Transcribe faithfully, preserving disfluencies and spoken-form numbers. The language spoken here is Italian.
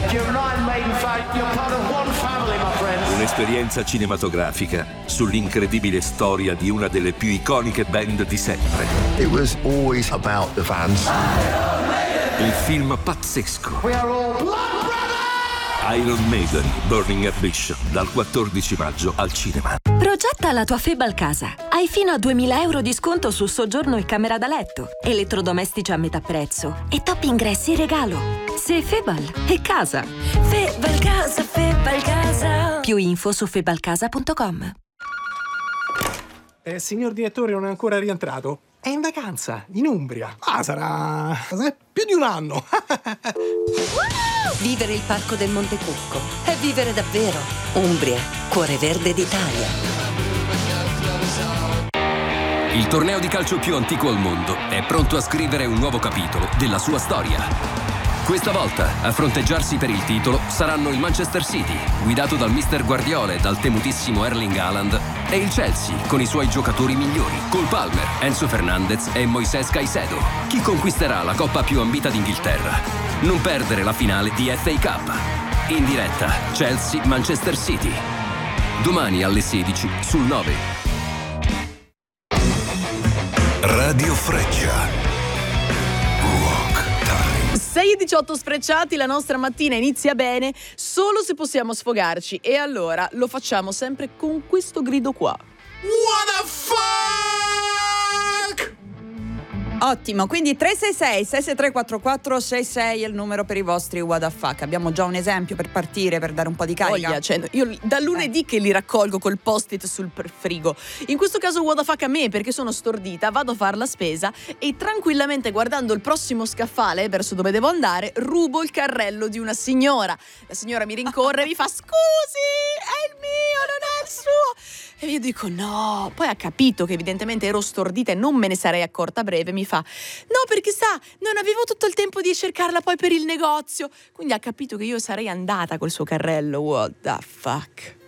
Un'esperienza cinematografica sull'incredibile storia di una delle più iconiche band di sempre. It was always about the fans. Il film pazzesco Iron Maiden, Burning Ambition, dal quattordici maggio al cinema. Progetta la tua Febal casa. Hai fino a duemila euro di sconto su soggiorno e camera da letto, elettrodomestici a metà prezzo e top ingressi in regalo. Se Febal è casa. Febal casa, Febal casa. Più info su febalcasa punto com. Eh, signor direttore non è ancora rientrato? È in vacanza, in Umbria. Ah, sarà... sarà più di un anno. Vivere il Parco del Monte Cucco è vivere davvero. Umbria, cuore verde d'Italia. Il torneo di calcio più antico al mondo è pronto a scrivere un nuovo capitolo della sua storia. Questa volta a fronteggiarsi per il titolo saranno il Manchester City, guidato dal mister Guardiola e dal temutissimo Erling Haaland, e il Chelsea con i suoi giocatori migliori, Cole Palmer, Enzo Fernandez e Moisés Caicedo. Chi conquisterà la coppa più ambita d'Inghilterra? Non perdere la finale di F A Cup. In diretta Chelsea-Manchester City. Domani alle sedici sul nove. Radio Freccia. sei e diciotto sfrecciati, la nostra mattina inizia bene solo se possiamo sfogarci, e allora lo facciamo sempre con questo grido qua. What the fuck? Ottimo, quindi tre sei sei sei sei tre quattro quattro sei sei è il numero per i vostri what the fuck. Abbiamo già un esempio per partire, per dare un po' di carica. Voglia, cioè, io da lunedì eh. che li raccolgo col post-it sul frigo. In questo caso what the fuck a me, perché sono stordita, vado a fare la spesa e tranquillamente, guardando il prossimo scaffale verso dove devo andare, rubo il carrello di una signora. La signora mi rincorre e mi fa: scusi, è il mio, non è il suo. E io dico no. Poi ha capito che evidentemente ero stordita e non me ne sarei accorta a breve. Mi fa: no, perché sa, non avevo tutto il tempo di cercarla poi per il negozio. Quindi ha capito che io sarei andata col suo carrello. What the fuck.